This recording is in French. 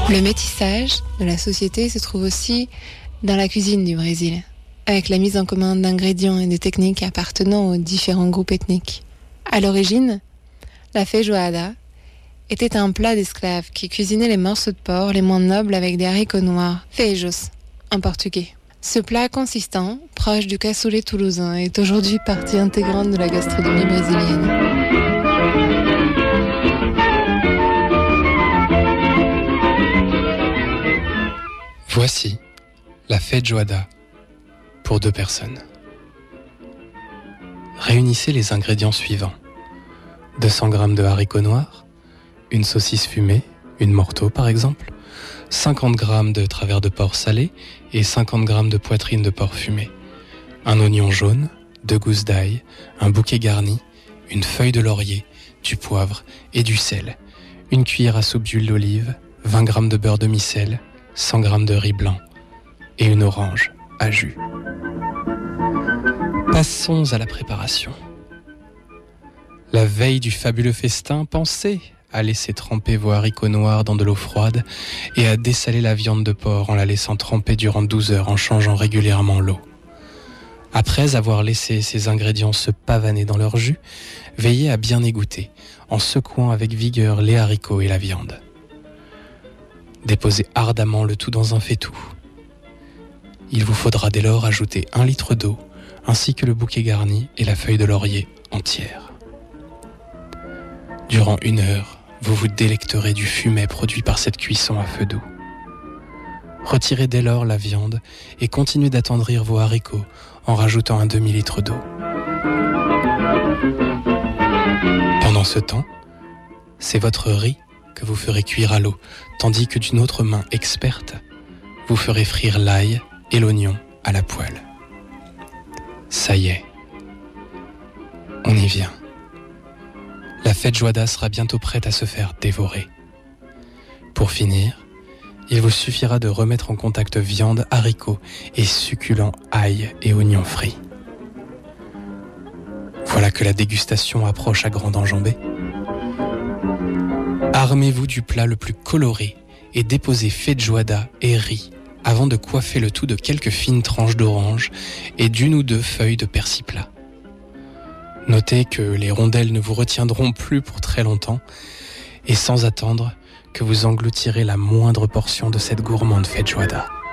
Le métissage de la société se trouve aussi dans la cuisine du Brésil, avec la mise en commun d'ingrédients et de techniques appartenant aux différents groupes ethniques. À l'origine, la feijoada était un plat d'esclaves qui cuisinait les morceaux de porc les moins nobles avec des haricots noirs, feijos en portugais. Ce plat consistant, proche du cassoulet toulousain, est aujourd'hui partie intégrante de la gastronomie brésilienne. Voici la feijoada pour 2 personnes. Réunissez les ingrédients suivants. 200 g de haricots noirs, une saucisse fumée, une morteau par exemple, 50 g de travers de porc salé et 50 g de poitrine de porc fumée, un oignon jaune, 2 gousses d'ail, un bouquet garni, une feuille de laurier, du poivre et du sel, une cuillère à soupe d'huile d'olive, 20 g de beurre demi-sel, 100 g de riz blanc et une orange à jus. Passons à la préparation. La veille du fabuleux festin, pensez à laisser tremper vos haricots noirs dans de l'eau froide et à dessaler la viande de porc en la laissant tremper durant 12 heures en changeant régulièrement l'eau. Après avoir laissé ces ingrédients se pavaner dans leur jus, veillez à bien égoutter en secouant avec vigueur les haricots et la viande. Déposez ardemment le tout dans un faitout. Il vous faudra dès lors ajouter 1 litre d'eau ainsi que le bouquet garni et la feuille de laurier entière. Durant 1 heure, vous vous délecterez du fumet produit par cette cuisson à feu doux. Retirez dès lors la viande et continuez d'attendrir vos haricots en rajoutant un demi-litre d'eau. Pendant ce temps, c'est votre riz que vous ferez cuire à l'eau, tandis que d'une autre main experte, vous ferez frire l'ail et l'oignon à la poêle. Ça y est, on y vient. La feijoada sera bientôt prête à se faire dévorer. Pour finir, il vous suffira de remettre en contact viande, haricots et succulents ail et oignons frits. Voilà que la dégustation approche à grande enjambée. Armez-vous du plat le plus coloré et déposez feijoada et riz avant de coiffer le tout de quelques fines tranches d'orange et d'1 ou 2 feuilles de persil plat. Notez que les rondelles ne vous retiendront plus pour très longtemps et sans attendre que vous engloutirez la moindre portion de cette gourmande feijoada.